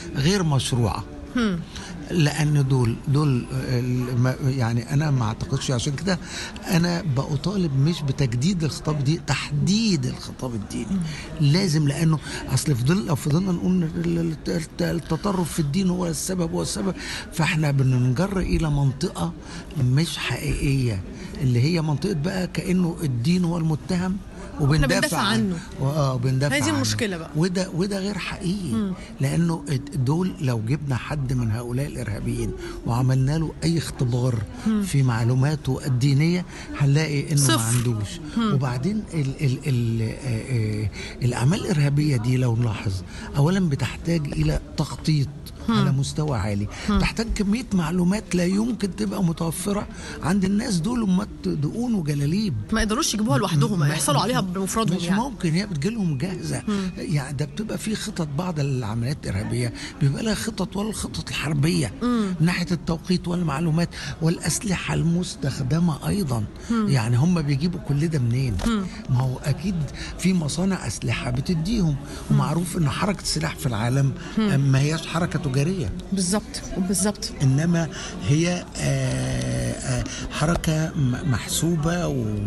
غير مشروعة. لأن دول يعني أنا ما أعتقدش. عشان كده أنا بطالب مش بتجديد الخطاب الديني، تحديد الخطاب الديني لازم. لأنه أصل لو فضلنا نقول التطرف في الدين هو السبب فإحنا بننجر إلى منطقة مش حقيقية، اللي هي منطقة بقى كأنه الدين هو المتهم وبندافع عنه. بندافع هذه عنه. المشكلة بقى. وده غير حقيقي. لأنه دول لو جبنا حد من هؤلاء الإرهابيين وعملنا له أي اختبار في معلوماته الدينية هنلاقي إنه ما عندوش. وبعدين الأعمال الإرهابية دي لو نلاحظ أولا بتحتاج إلى تخطيط على مستوى عالي، تحتاج كمية معلومات لا يمكن تبقى متوفرة عند الناس دول. دقون وجلاليب ما يقدروش يجيبوها لوحدهم، يحصلوا عليها بمفردهم. مش يعني ممكن، هي بتجيلهم جاهزة. يعني ده بتبقى في خطط. بعض العمليات الإرهابية بيبقى لها خطط، ولا الخطط الحربية من ناحية التوقيت والمعلومات والأسلحة المستخدمة أيضا. يعني هم بيجيبوا كل ده منين؟ ما هو أكيد في مصانع أسلحة بتديهم. ومعروف إن حركة السلاح في العالم ما هياش حركة تجارية. بالظبط. إنما هي حركة محسوبة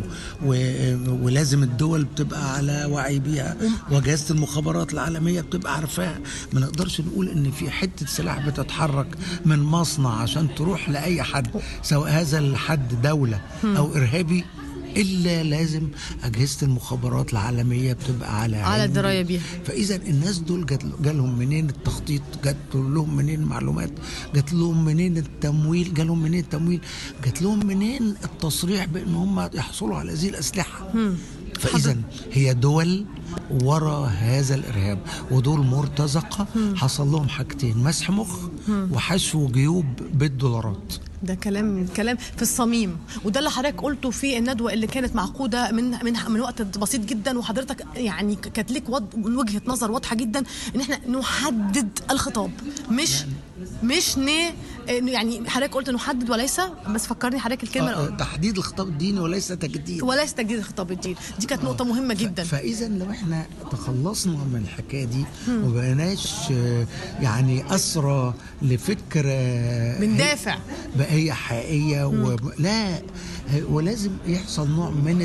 ولازم الدول بتبقى على وعي بيها، وجهازة المخابرات العالمية بتبقى عارفاها. ما نقدرش نقول إن في حتة سلاح بتتحرك من مصنع عشان تروح لأي حد، سواء هذا الحد دولة أو إرهابي، إلا لازم أجهزة المخابرات العالمية بتبقى على دراية بيها. فإذا الناس دول جالهم منين التخطيط؟ جات لهم منين المعلومات؟ جات لهم منين التمويل؟ جالهم منين التمويل؟ جات لهم منين التصريح بأن هم يحصلوا على هذه الأسلحة؟ فإذا هي دول وراء هذا الإرهاب، ودول مرتزقة حصل لهم حاجتين: مسح مخ وحشو جيوب بالدولارات. ده كلام في الصميم. وده اللي حضرتك قلته في الندوة اللي كانت معقودة من وقت بسيط جدا. وحضرتك يعني كانت لك وجهة نظر واضحة جدا ان احنا نحدد الخطاب، مش يعني حضرتك قلت نحدد وليس، بس فكرني حضرتك الكلمة تحديد الخطاب الديني وليس تجديد الخطاب الديني. دي كانت نقطة مهمة جدا. فإذا لو احنا تخلصنا من الحكاية دي وبقناش يعني أسرى لفكر بندافع بقية حقيقية لا، ولازم يحصل نوع من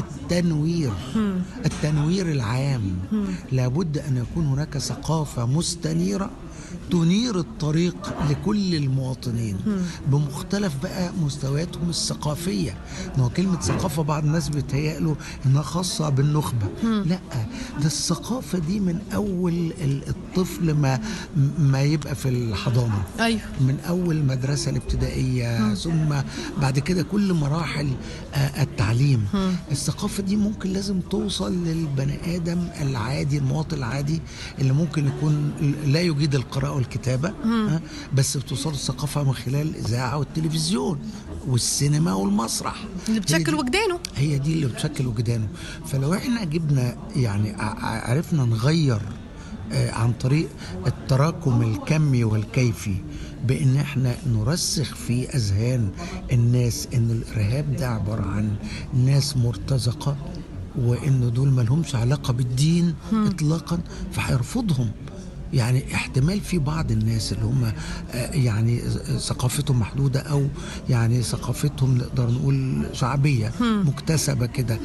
التنوير العام. لابد أن يكون هناك ثقافة مستنيرة تنير الطريق لكل المواطنين بمختلف بقى مستوياتهم الثقافية. ما كلمة ثقافة بعض الناس بيتهيألوا إنها خاصة بالنخبة. لا، ده الثقافة دي من أول الطفل ما يبقى في الحضانة. أيوه. من أول مدرسة الابتدائية ثم بعد كده كل مراحل التعليم. الثقافة دي ممكن لازم توصل للبني آدم العادي، المواطن العادي اللي ممكن يكون لا يجيد القراءة والكتابة، بس بتوصل الثقافة من خلال الإذاعة والتلفزيون والسينما والمسرح اللي بتشكل وجدانه. هي دي اللي بتشكل وجدانه. فلو احنا جبنا يعني عرفنا نغير عن طريق التراكم الكمي والكيفي، بان احنا نرسخ في اذهان الناس ان الارهاب ده عبارة عن ناس مرتزقة، وان دول ما لهمش علاقة بالدين اطلاقا، فهيرفضهم. يعني احتمال في بعض الناس اللي هم يعني ثقافتهم محدودة، او يعني ثقافتهم نقدر نقول شعبية مكتسبة كده،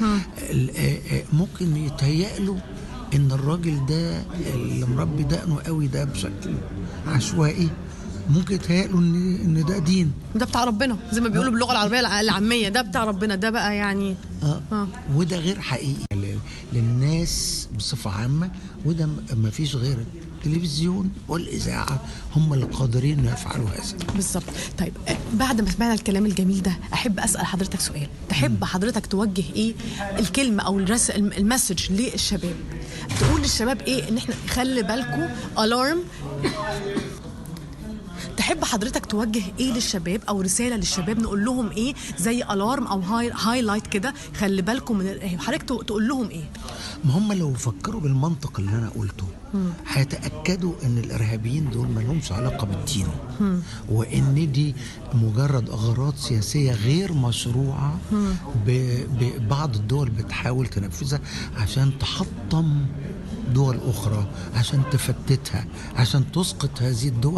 ممكن يتهيألوا ان الراجل ده اللي مربي دقنه قوي ده بشكل عشوائي، ممكن يتهيألوا ان ده دين، ده بتاع ربنا زي ما بيقولوا باللغة العربية العامية، ده بتاع ربنا، ده بقى يعني وده غير حقيقي للناس بصفة عامة. وده ما فيش غير التلفزيون والإذاعة هم اللي قادرين يفعلوا هذا. بالظبط. طيب بعد ما سمعنا الكلام الجميل ده، أحب أسأل حضرتك سؤال. تحب حضرتك توجه إيه الكلمة أو المسج للشباب؟ تقول للشباب إيه؟ إن إحنا خلي بالكم ألارم. تحب حضرتك توجه ايه للشباب او رساله للشباب نقول لهم ايه زي الارم او هايلايت كده خلي بالكم من حضرتك تقول لهم ايه؟ ما هم لو فكروا بالمنطق اللي انا قلته هيتاكدوا ان الارهابيين دول ما لهمش علاقه بالدين، وان دي مجرد اغراض سياسيه غير مشروعه ببعض الدول بتحاول تنفذها عشان تحطم دول اخرى، عشان تفتتها، عشان تسقط هذه الدول.